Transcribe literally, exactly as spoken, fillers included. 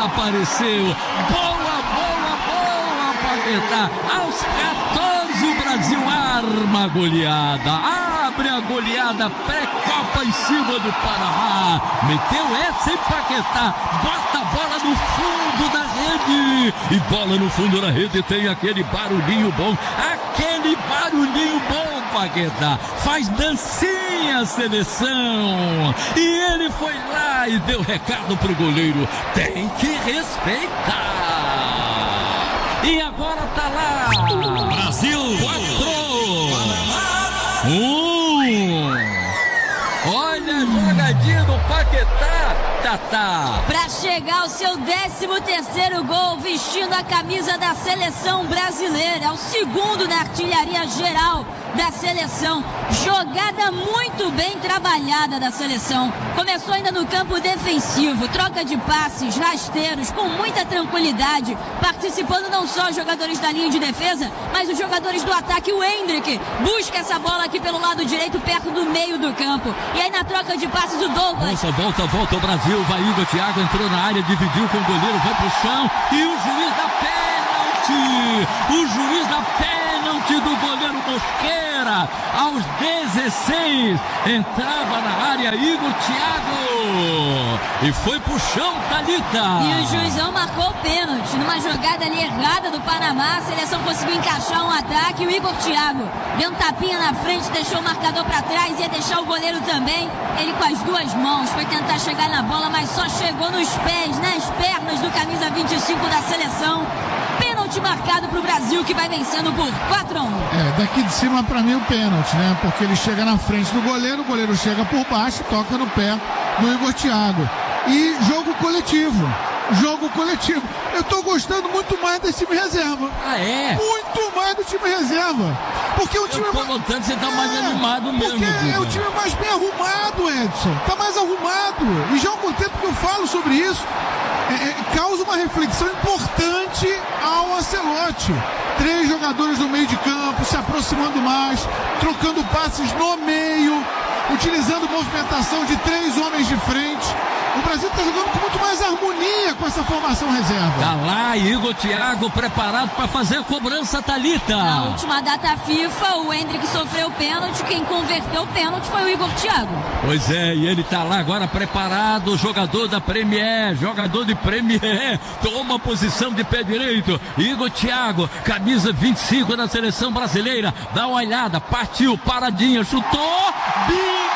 apareceu. Boa, boa, boa, Paquetá. Aos quatorze o Brasil arma a goleada. Abre a goleada pré-copa em cima do Panamá. Meteu essa em Paquetá. Bota a bola no fundo da rede. E bola no fundo da rede tem aquele barulhinho bom. Aquele barulhinho bom, Paquetá. Faz dancinha a seleção. E ele foi lá e deu recado pro goleiro. Tem que respeitar. E agora tá lá. Brasil. Quatro. Um. Olha a jogadinha do Paquetá, Tatá. Para chegar ao seu décimo terceiro gol, vestindo a camisa da seleção brasileira. É o segundo na artilharia geral da seleção. Jogada muito bem trabalhada da seleção. Começou ainda no campo defensivo, troca de passes, rasteiros, com muita tranquilidade, participando não só os jogadores da linha de defesa, mas os jogadores do ataque. O Hendrick busca essa bola aqui pelo lado direito, perto do meio do campo. E aí na troca de passes o Douglas. Volta, volta, volta o Brasil. Vai Igor Thiago, entrou na área, dividiu com o goleiro, vai pro chão. E o juiz dá pênalti. O juiz dá pênalti do goleiro Mosqueira. Aos dezesseis, entrava na área Igor Thiago. E foi pro chão, Thalita. E o juizão marcou o pênalti. Numa jogada ali errada do Panamá, a seleção conseguiu encaixar um ataque. E o Igor Thiago deu um tapinha na frente, deixou o marcador pra trás, ia deixar o goleiro também. Ele com as duas mãos foi tentar chegar na bola, mas só chegou nos pés, nas pernas do camisa vinte e cinco da seleção. Pênalti marcado pro Brasil, que vai vencendo por quatro a um. É, daqui de cima pra mim o pênalti, né? Porque ele chega na frente do goleiro, o goleiro chega por baixo, toca no pé do Igor Thiago. E jogo coletivo. Jogo coletivo. Eu tô gostando muito mais desse time reserva. Ah, é? Muito mais do time reserva. Porque o time... Eu tô notando que você tá mais é, animado mesmo. Porque é o time mais bem arrumado, Edson. Tá mais arrumado. E já há algum tempo que eu falo sobre isso, é, é, causa uma reflexão importante ao Ancelotti. Três jogadores no meio de campo, se aproximando mais, trocando passes no meio, utilizando movimentação de três homens de frente. O Brasil está jogando com muito mais harmonia com essa formação reserva. Tá lá, Igor Thiago preparado para fazer a cobrança, Thalita. Na última data FIFA, o Hendrick sofreu o pênalti. Quem converteu o pênalti foi o Igor Thiago. Pois é, e ele tá lá agora preparado, jogador da Premier, jogador de Premier. Toma posição de pé direito. Igor Thiago, camisa vinte e cinco da seleção brasileira. Dá uma olhada, partiu, paradinha, chutou. Bingo!